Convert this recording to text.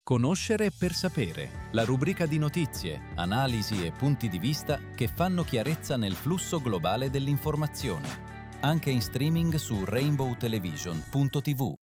Conoscere per sapere, la rubrica di notizie, analisi e punti di vista che fanno chiarezza nel flusso globale dell'informazione. Anche in streaming su rainbowtelevision.tv.